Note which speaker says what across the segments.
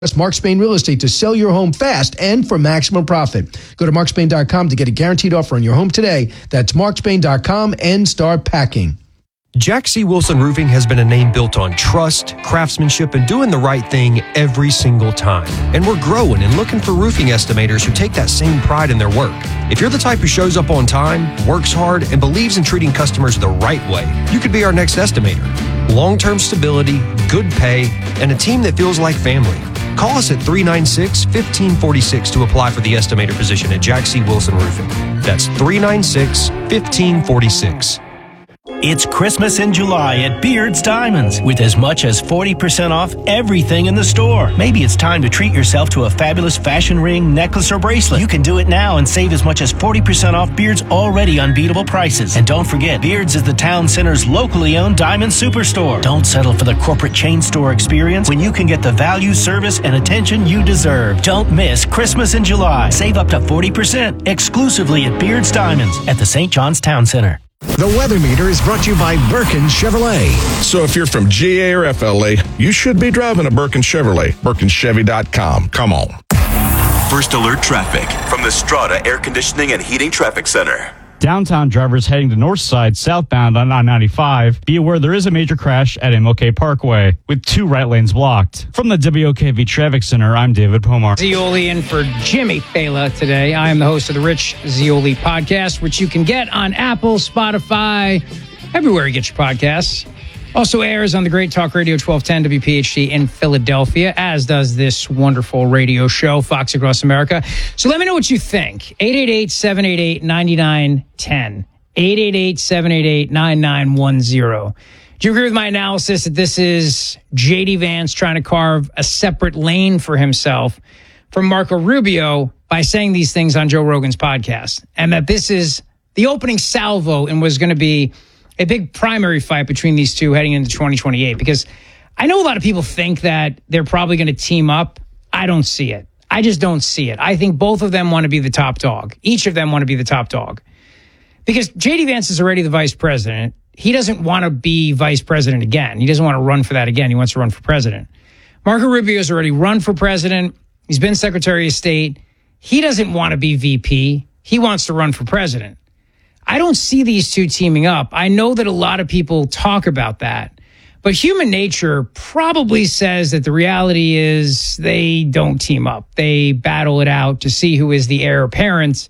Speaker 1: That's Mark Spain Real Estate to sell your home fast and for maximum profit. Go to markspain.com to get a guaranteed offer on your home today. That's markspain.com and start packing.
Speaker 2: Jack C. Wilson Roofing has been a name built on trust, craftsmanship, and doing the right thing every single time. And we're growing and looking for roofing estimators who take that same pride in their work. If you're the type who shows up on time, works hard, and believes in treating customers the right way, you could be our next estimator. Long-term stability, good pay, and a team that feels like family. Call us at 396-1546 to apply for the estimator position at Jack C. Wilson Roofing. That's 396-1546.
Speaker 3: It's Christmas in July at Beard's Diamonds with as much as 40% off everything in the store. Maybe it's time to treat yourself to a fabulous fashion ring, necklace, or bracelet. You can do it now and save as much as 40% off Beard's already unbeatable prices. And don't forget, Beard's is the town center's locally owned diamond superstore. Don't settle for the corporate chain store experience when you can get the value, service, and attention you deserve. Don't miss Christmas in July. Save up to 40% exclusively at Beard's Diamonds at the St. John's Town Center.
Speaker 4: The Weather Meter is brought to you by Birkin Chevrolet.
Speaker 5: So if you're from GA or FLA, you should be driving a Birkin Chevrolet. BirkinChevy.com. Come on.
Speaker 6: First Alert Traffic from the Strata Air Conditioning and Heating Traffic Center.
Speaker 7: Downtown drivers heading to north side southbound on I-95. Be aware there is a major crash at MLK Parkway with 2 right lanes blocked. From the WOKV Traffic Center, I'm David Pomar.
Speaker 8: Zeoli in for Jimmy Fela today. I am the host of the Rich Zeoli podcast, which you can get on Apple, Spotify, everywhere you get your podcasts. Also airs on the Great Talk Radio 1210 WPHT in Philadelphia, as does this wonderful radio show, Fox Across America. So let me know what you think. 888-788-9910. 888-788-9910. Do you agree with my analysis that this is J.D. Vance trying to carve a separate lane for himself from Marco Rubio by saying these things on Joe Rogan's podcast? And that this is the opening salvo and was going to be a big primary fight between these two heading into 2028, because I know a lot of people think that they're probably going to team up. I don't see it. I just don't see it. I think both of them want to be the top dog. Each of them want to be the top dog, because J.D. Vance is already the vice president. He doesn't want to be vice president again. He doesn't want to run for that again. He wants to run for president. Marco Rubio has already run for president. He's been Secretary of State. He doesn't want to be VP. He wants to run for president. I don't see these two teaming up. I know that a lot of people talk about that, but human nature probably says that the reality is they don't team up. They battle it out to see who is the heir apparent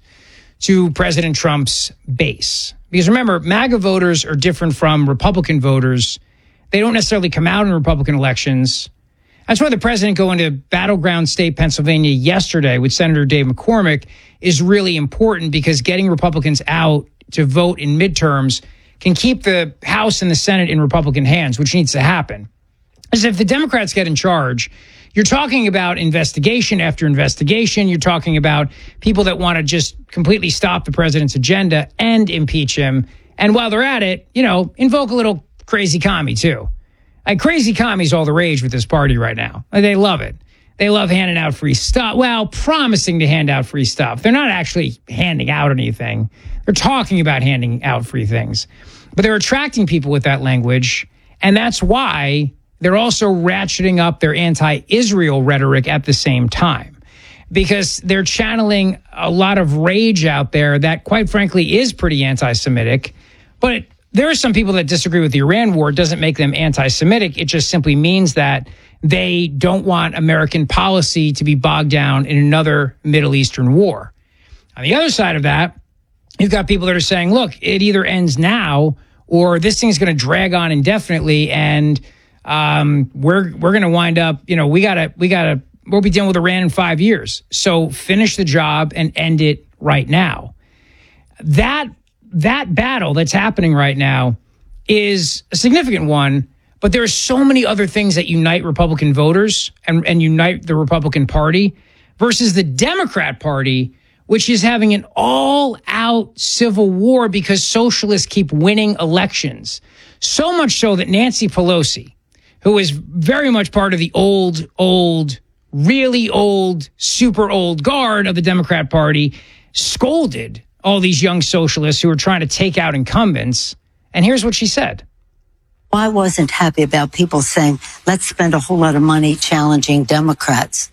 Speaker 8: to President Trump's base. Because remember, MAGA voters are different from Republican voters. They don't necessarily come out in Republican elections. That's why the president going to battleground state Pennsylvania yesterday with Senator Dave McCormick is really important, because getting Republicans out to vote in midterms can keep the House and the Senate in Republican hands, which needs to happen. As if the Democrats get in charge, you're talking about investigation after investigation. You're talking about people that want to just completely stop the president's agenda and impeach him. And while they're at it, invoke a little crazy commie too. Crazy commie's all the rage with this party right now. They love it. They love handing out free stuff. Well, promising to hand out free stuff. They're not actually handing out anything. They're talking about handing out free things. But they're attracting people with that language. And that's why they're also ratcheting up their anti-Israel rhetoric at the same time. Because they're channeling a lot of rage out there that, quite frankly, is pretty anti-Semitic. But there are some people that disagree with the Iran war. It doesn't make them anti-Semitic. It just simply means that they don't want American policy to be bogged down in another Middle Eastern war. On the other side of that, you've got people that are saying, look, it either ends now or this thing's going to drag on indefinitely, and we're going to wind up, we'll be dealing with Iran in 5 years. So finish the job and end it right now. That battle that's happening right now is a significant one, but there are so many other things that unite Republican voters and unite the Republican Party versus the Democrat Party, which is having an all-out civil war because socialists keep winning elections. So much so that Nancy Pelosi, who is very much part of the really old, super old guard of the Democrat Party, scolded all these young socialists who are trying to take out incumbents. And here's what she said.
Speaker 9: I wasn't happy about people saying, let's spend a whole lot of money challenging Democrats.